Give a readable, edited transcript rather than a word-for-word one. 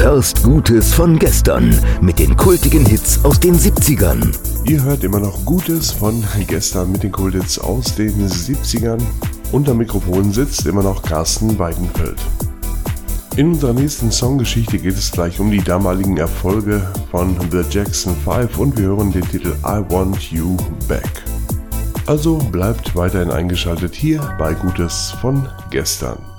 hörst Gutes von gestern mit den kultigen Hits aus den 70ern. Ihr hört immer noch Gutes von gestern mit den Kulthits aus den 70ern. Unter Mikrofon sitzt immer noch Carsten Weidenfeld. In unserer nächsten Songgeschichte geht es gleich um die damaligen Erfolge von The Jackson 5 und wir hören den Titel I Want You Back. Also bleibt weiterhin eingeschaltet hier bei Gutes von gestern.